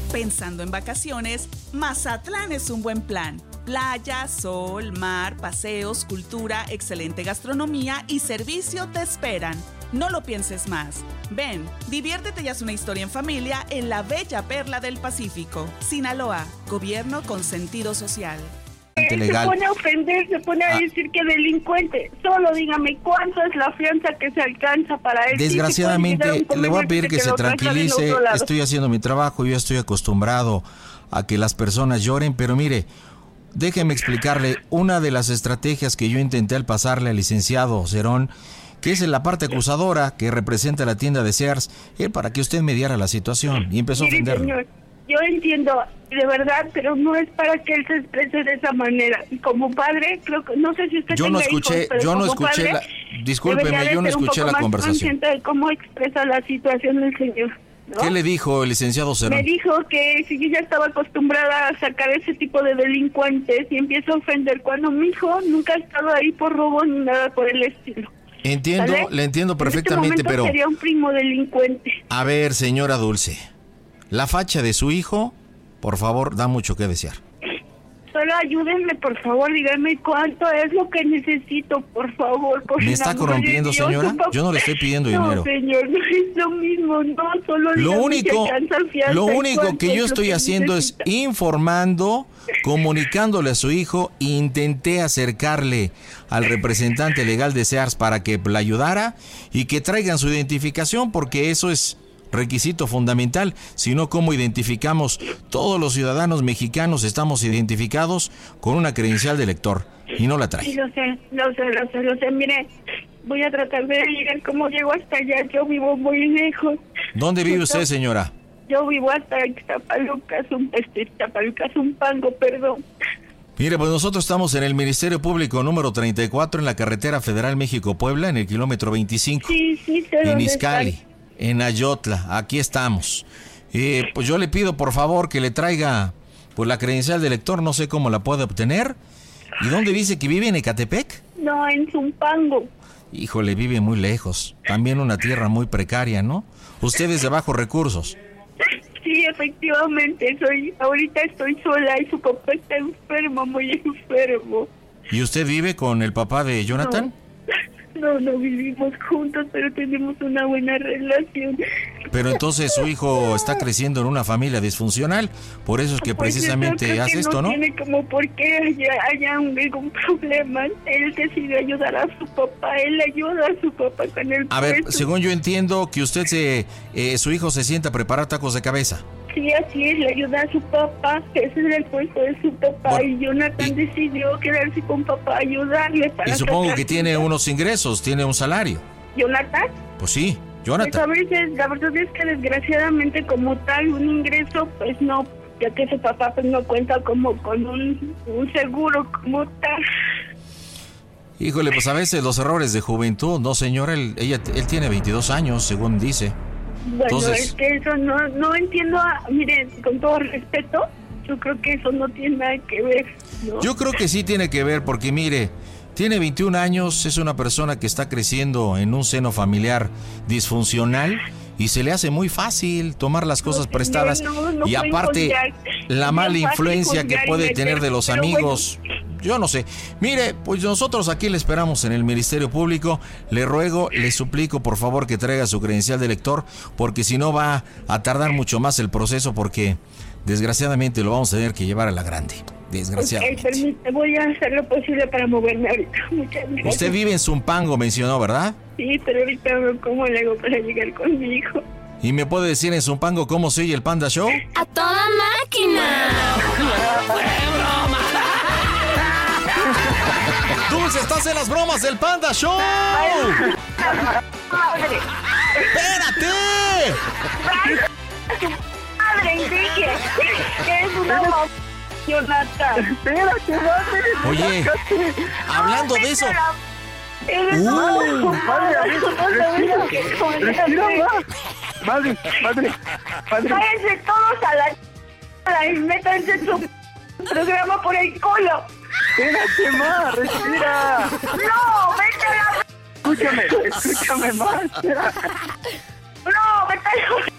Pensando en vacaciones, Mazatlán es un buen plan. Playa, sol, mar, paseos, cultura, excelente gastronomía y servicio te esperan. No lo pienses más. Ven, diviértete y haz una historia en familia en la bella perla del Pacífico. Sinaloa, gobierno con sentido social. Se pone a ofender, se pone a decir que delincuente. Solo dígame cuánto es la fianza que se alcanza para él. Desgraciadamente, le voy a pedir que se tranquilice. Estoy haciendo mi trabajo, yo estoy acostumbrado a que las personas lloren, pero mire, déjeme explicarle una de las estrategias que yo intenté al pasarle al licenciado Cerón, que es en la parte acusadora que representa la tienda de Sears, para que usted mediara la situación, y empezó a ofenderlo. Señor, yo entiendo, de verdad, pero no es para que él se exprese de esa manera. Y como padre, creo que, no sé si usted yo no escuché, discúlpeme, yo no escuché la conversación. De cómo expresa la situación del señor, ¿no? ¿Qué le dijo el licenciado Cerón? Me dijo que si yo ya estaba acostumbrada a sacar ese tipo de delincuentes y empiezo a ofender cuando mi hijo nunca ha estado ahí por robo ni nada por el estilo. Entiendo, ¿vale? Le entiendo perfectamente, en este pero sería un primo delincuente. A ver, señora Dulce, la facha de su hijo, por favor, da mucho que desear. Solo ayúdenme, por favor, díganme cuánto es lo que necesito, por favor. ¿Me está corrompiendo, señora? Yo no le estoy pidiendo dinero. No, señor, no es lo mismo, no, solo lo único que yo estoy haciendo es informando, comunicándole a su hijo. Intenté acercarle al representante legal de Sears para que le ayudara y que traigan su identificación, porque eso es requisito fundamental. Si no, ¿cómo identificamos? Todos los ciudadanos mexicanos estamos identificados con una credencial de lector y no la trae. Sí, lo sé. Mire, voy a tratar de ir cómo llego hasta allá. Yo vivo muy lejos. ¿Dónde vive usted, señora? Yo vivo hasta Zumpango, perdón. Mire, pues nosotros estamos en el Ministerio Público número 34 en la carretera Federal México-Puebla, en el kilómetro 25. Sí, sé en Izcalli. En Ayotla, aquí estamos. Pues yo le pido por favor que le traiga pues la credencial de lector, no sé cómo la puede obtener. ¿Y dónde dice que vive? ¿En Ecatepec? No, en Zumpango. Híjole, vive muy lejos. También una tierra muy precaria, ¿no? Usted es de bajos recursos. Sí, efectivamente, ahorita estoy sola y su papá está enfermo, muy enfermo. ¿Y usted vive con el papá de Jonathan? No vivimos juntos, pero tenemos una buena relación. Pero entonces su hijo está creciendo en una familia disfuncional, por eso es que pues precisamente hace esto, ¿no? No tiene como por qué haya algún problema. Él decide ayudar a su papá, él ayuda a su papá con el A ver, según yo entiendo que usted su hijo se sienta a preparar tacos de cabeza. Sí, así es, le ayuda a su papá, ese es el puesto de su papá, bueno, y Jonathan decidió quedarse con papá, ayudarle para... Y supongo que tiene unos ingresos, tiene un salario. ¿Jonathan? Pues sí, Jonathan. Pues a veces, la verdad es que desgraciadamente como tal, un ingreso, pues no, ya que su papá pues no cuenta como con un seguro como tal. Híjole, pues a veces los errores de juventud, no señora, él tiene 22 años, según dice. Bueno, entonces, es que eso no entiendo, mire, con todo respeto, yo creo que eso no tiene nada que ver, ¿no? Yo creo que sí tiene que ver, porque mire, tiene 21 años, es una persona que está creciendo en un seno familiar disfuncional y se le hace muy fácil tomar las cosas prestadas y aparte la mala influencia que puede tener de los amigos. Bueno. Yo no sé. Mire, pues nosotros aquí le esperamos en el Ministerio Público. Le ruego, le suplico por favor que traiga su credencial de lector, porque si no va a tardar mucho más el proceso, porque desgraciadamente lo vamos a tener que llevar a la grande. Desgraciadamente. Permítame, voy a hacer lo posible para moverme ahorita. Muchas gracias. Usted vive en Zumpango, mencionó, ¿verdad? Sí, pero ahorita cómo le hago para llegar con mi hijo. ¿Y me puede decir en Zumpango cómo se oye el Panda Show? ¡A toda máquina! ¡Fue broma! ¡Dulce, estás en las bromas del Panda Show! ¡Madre! ¡Espérate! ¡Madre, dije! ¡Que es una mamá, Jonathan! ¡Espérate, madre! Oye, hablando de eso... Madre. Váyanse todos a la y métanse su programa por el culo. Espérate más, respira. No, vete a la... Escúchame más. No, vete a la...